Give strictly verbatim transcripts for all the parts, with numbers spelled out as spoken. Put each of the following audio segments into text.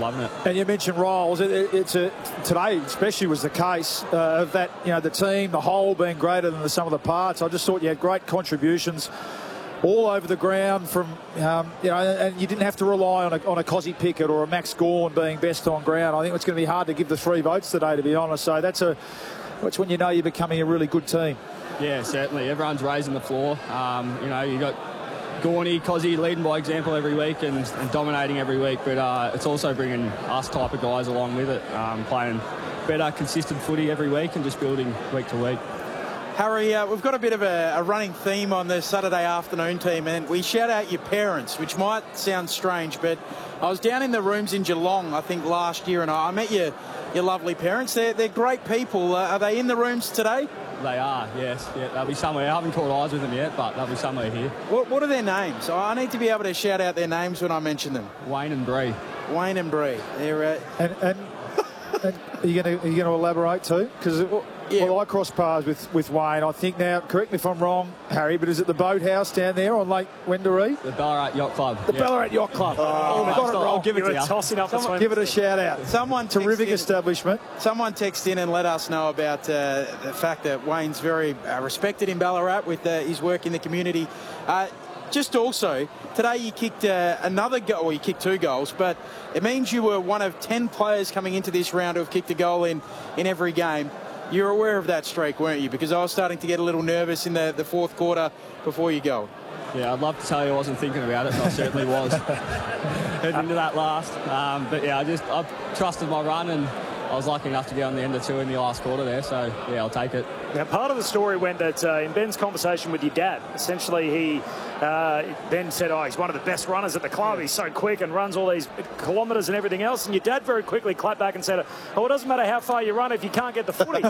loving it. And you mentioned Riles. It, it, it's a, today especially was the case uh, of that, you know, the team, the whole being greater than the sum of the parts. I just thought you had great contributions all over the ground from, um, you know, and you didn't have to rely on a, on a Cozzy Pickett or a Max Gawn being best on ground. I think it's going to be hard to give the three votes today, to be honest. So that's a, that's when you know you're becoming a really good team. Yeah, certainly. Everyone's raising the floor. Um, you know, you got Gawny, Cozzy leading by example every week and, and dominating every week, but uh, it's also bringing us type of guys along with it, um, playing better, consistent footy every week and just building week to week. Harry, uh, we've got a bit of a, a running theme on the Saturday afternoon team, and we shout out your parents, which might sound strange, but I was down in the rooms in Geelong, I think, last year, and I met your, your lovely parents. They're, they're great people. Uh, are they in the rooms today? They are, yes. Yeah, they'll be somewhere. I haven't caught eyes with them yet, but they'll be somewhere here. What, what are their names? I need to be able to shout out their names when I mention them. Wayne and Bree. Wayne and Bree. They're, uh... And, and, and are you going to are you going to elaborate too? Because yeah. Well, I crossed paths with, with Wayne. I think now, correct me if I'm wrong, Harry, but is it the boathouse down there on Lake Wendouree? The Ballarat Yacht Club. The yeah. Ballarat Yacht Club. Oh, oh, got it wrong. I'll give it to you. Tossing up Someone, give it a shout out. Someone terrific in, establishment. Someone text in and let us know about uh, the fact that Wayne's very uh, respected in Ballarat with uh, his work in the community. Uh, Just also, today you kicked uh, another goal, well, you kicked two goals, but it means you were one of ten players coming into this round who have kicked a goal in, in every game. You're aware of that streak, weren't you? Because I was starting to get a little nervous in the, the fourth quarter before you go. Yeah, I'd love to tell you I wasn't thinking about it, but I certainly was heading into that last. Um, but yeah, I just I trusted my run and I was lucky enough to get on the end of two in the last quarter there, so yeah, I'll take it. Now, part of the story went that uh, in Ben's conversation with your dad, essentially he, uh, Ben said, oh, he's one of the best runners at the club. He's so quick and runs all these kilometres and everything else. And your dad very quickly clapped back and said, oh, it doesn't matter how far you run if you can't get the footy.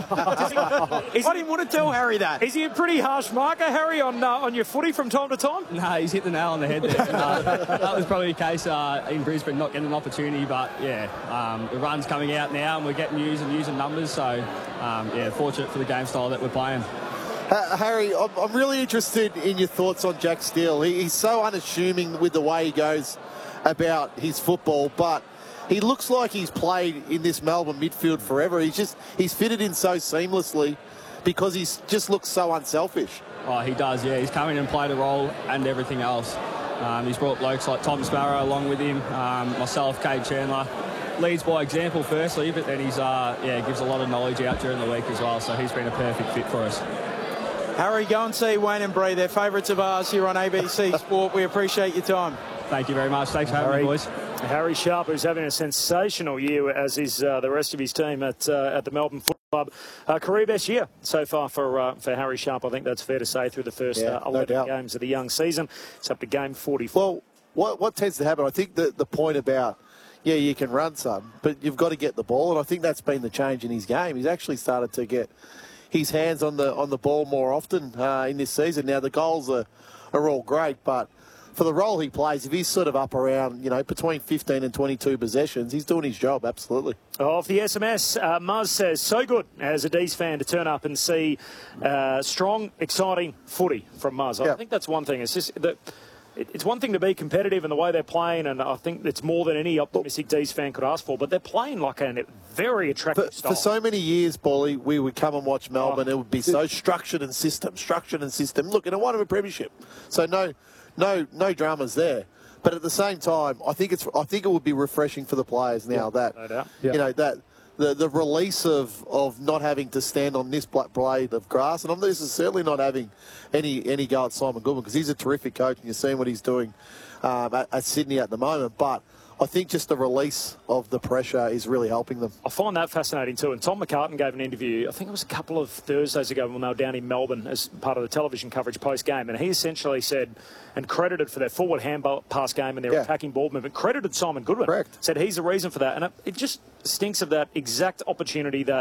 Is I didn't want to tell Harry that. Is he a pretty harsh marker, Harry, on uh, on your footy from time to time? No, he's hit the nail on the head there. uh, that was probably the case uh, in Brisbane, not getting an opportunity. But yeah, um, the run's coming out now and we're getting used and using numbers. So um, yeah, fortunate for the game style that we're playing. Uh, Harry, I'm, I'm really interested in your thoughts on Jack Steele. He, he's so unassuming with the way he goes about his football, but he looks like he's played in this Melbourne midfield forever. He's just he's fitted in so seamlessly because he just looks so unselfish. Oh, he does, yeah. He's come in and played a role and everything else. Um, he's brought blokes like Tom Sparrow along with him, um, myself, Cade Chandler. Leads by example firstly, but then he's uh, yeah gives a lot of knowledge out during the week as well, so he's been a perfect fit for us. Harry, go and see Wayne and Bree. They're favourites of ours here on A B C Sport. We appreciate your time. Thank you very much. Thanks for having Harry, me, boys. Harry Sharp, who's having a sensational year, as is uh, the rest of his team at uh, at the Melbourne Football Club. Uh, career best year so far for uh, for Harry Sharp. I think that's fair to say through the first yeah, uh, eleven no games of the young season. It's up to game forty-four. Well, what what tends to happen? I think the the point about yeah, you can run some, but you've got to get the ball, and I think that's been the change in his game. He's actually started to get his hands on the on the ball more often uh, in this season. Now the goals are are all great, but for the role he plays, if he's sort of up around, you know, between fifteen and twenty-two possessions, he's doing his job, absolutely. Off the S M S, uh, Muzz says, so good as a D's fan to turn up and see uh, strong, exciting footy from Muzz. I yeah. think that's one thing. It's just that it's one thing to be competitive in the way they're playing, and I think it's more than any optimistic D's fan could ask for, but they're playing like a very attractive for, style. For so many years, Bolly, we would come and watch Melbourne. Oh. It would be so structured and system, structured and system. Look, and it won a premiership. So no... No, no dramas there, but at the same time, I think it's. I think it would be refreshing for the players now yeah, that no doubt. you Yeah. know that the the release of, of not having to stand on this black blade of grass, and I'm necessarily not having any any go at Simon Goodwin because he's a terrific coach, and you're seeing what he's doing um, at, at Sydney at the moment, but. I think just the release of the pressure is really helping them. I find that fascinating too. And Tom McCartan gave an interview, I think it was a couple of Thursdays ago when they were down in Melbourne as part of the television coverage post-game. And he essentially said, and credited for their forward hand pass game and their yeah. attacking ball movement, credited Simon Goodwin. Correct. Said he's the reason for that. And it, it just stinks of that exact opportunity that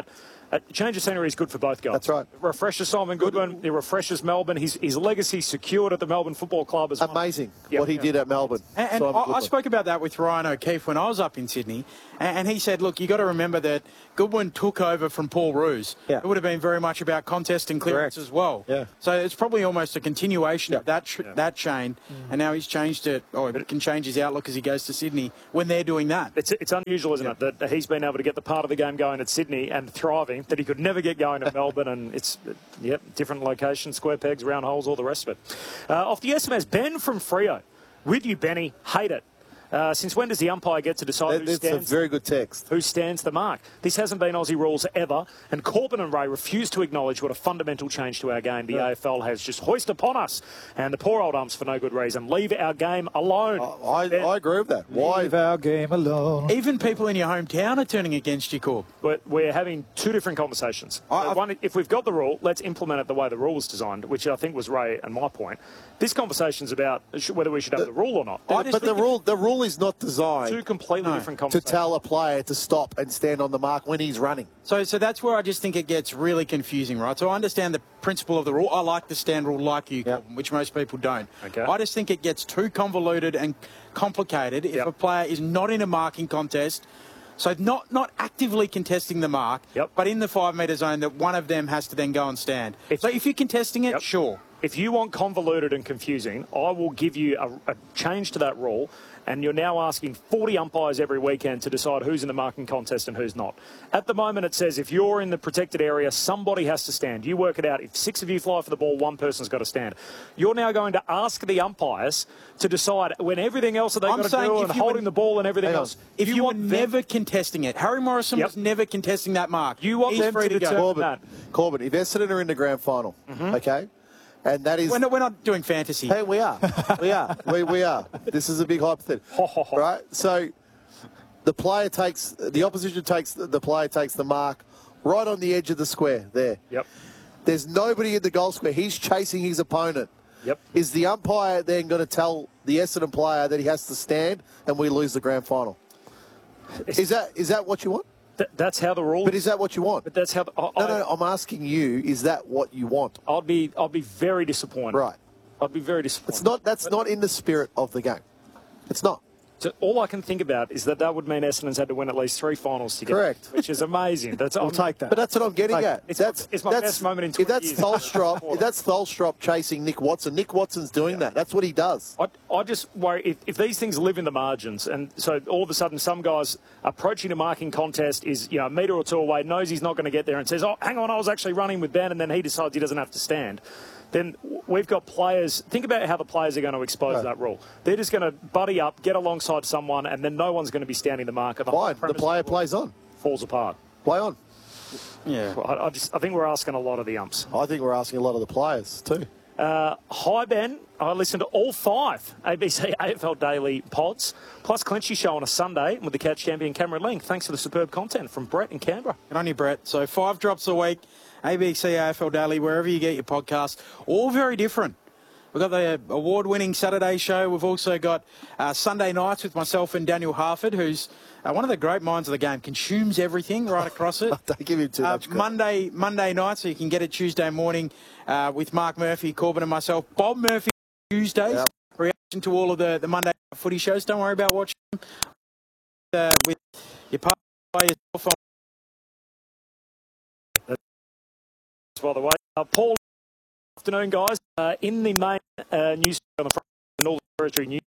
A change of scenery is good for both guys. That's right. It refreshes Simon Goodwin. It refreshes Melbourne. His, his legacy secured at the Melbourne Football Club as well. Amazing Yep. what he did at Melbourne. And, and I, I spoke about that with Ryan O'Keefe when I was up in Sydney, and, and he said, look, you got to remember that Goodwin took over from Paul Roos. Yeah. It would have been very much about contest and clearance Correct. as well. Yeah. So it's probably almost a continuation Yeah. of that tr- Yeah. that chain, Mm. and now he's changed it, or it can change his outlook as he goes to Sydney when they're doing that. It's, it's unusual, isn't it, that he's been able to get the part of the game going at Sydney and thriving that he could never get going at Melbourne, and it's, yep, different locations, square pegs, round holes, all the rest of it. Uh, off the S M S, Ben from Freo. With you, Benny. Hate it. Uh, since when does the umpire get to decide who That's a stands, very good text. who stands the mark? This hasn't been Aussie rules ever, and Corbin and Ray refuse to acknowledge what a fundamental change to our game the Yeah. A F L has just hoisted upon us. And the poor old umps, for no good reason, leave our game alone. I, Ben, I agree with that. Why? Leave our game alone. Even people in your hometown are turning against you, Corb. But we're having two different conversations. I- So one, if we've got the rule, let's implement it the way the rule was designed, which I think was Ray and my point. This conversation's about sh- whether we should have the rule or not. I just But the think rule, the rule is not designed Two completely different to conversations. tell a player to stop and stand on the mark when he's running. So, so that's where I just think it gets really confusing, right? So I understand the principle of the rule. I like the stand rule, like you, Yep. which most people don't. Okay. I just think it gets too convoluted and complicated if Yep. a player is not in a marking contest. So not not actively contesting the mark, Yep. but in the five metre zone, that one of them has to then go and stand. If- so if you're contesting it, Yep. sure. If you want convoluted and confusing, I will give you a, a change to that rule, and you're now asking forty umpires every weekend to decide who's in the marking contest and who's not. At the moment, it says if you're in the protected area, somebody has to stand. You work it out. If six of you fly for the ball, one person's got to stand. You're now going to ask the umpires to decide when everything else that they've I'm got to saying do if and you holding were- the ball and everything Hang on. else. If you, were want them- never contesting it, Harry Morrison Yep. was never contesting that mark. You want He's them free to to go. determine- Corbin, that. Corbin, if Essendon are in the grand final, okay, and that is... We're not, we're not doing fantasy. Hey, we are. We are. We, we are. This is a big hypothetical. Right? So the player takes, the opposition takes, the player takes the mark right on the edge of the square there. Yep. There's nobody in the goal square. He's chasing his opponent. Yep. Is the umpire then going to tell the Essendon player that he has to stand and we lose the grand final? Is that is that what you want? Th- that's how the rule. But is that what you want? But that's how. The, I, No, no, I'm asking you, is that what you want? I'd be. I'd be very disappointed. Right. I'd be very disappointed. It's not. That's not in the spirit of the game. It's not. So all I can think about is that that would mean Essendon's had to win at least three finals to get Correct. which is amazing. That's We'll I'm- take that. But that's what I'm getting Like, at. it's that's my- it's my that's, best moment in If twenty that's years. Tholstrop, if that's Tholstrop chasing Nick Watson, Nick Watson's doing that. That's what he does. I, I just worry if, if these things live in the margins, and so all of a sudden some guys approaching a marking contest is you know a metre or two away, knows he's not going to get there, and says, "Oh, hang on, I was actually running with Ben," and then he decides he doesn't have to stand. Then we've got players. Think about how the players are going to expose Right. that rule. They're just going to buddy up, get alongside someone, and then no one's going to be standing the mark. The Fine. The premise player of the plays on. falls apart. Play on. Yeah. I, I just I think we're asking a lot of the umps. I think we're asking a lot of the players too. Uh, hi, Ben. I listened to all five A B C A F L Daily pods, plus Clenchy Show on a Sunday with the Catch champion Cameron Ling. Thanks for the superb content from Brett in Canberra. Good on you, Brett. So five drops a week, A B C A F L Daily, wherever you get your podcast, all very different. We've got the award-winning Saturday show. We've also got uh, Sunday nights with myself and Daniel Harford, who's uh, one of the great minds of the game, consumes everything right across it. Don't give him too Uh, much credit. Monday Monday night, so you can get it Tuesday morning uh, with Mark Murphy, Corbin and myself. Bob Murphy Tuesdays, Yep. reaction to all of the, the Monday footy shows. Don't worry about watching them uh, with your partner by yourself on By the way, uh, Paul, afternoon, guys. Uh, in the main uh, news on the front, the Northern Territory News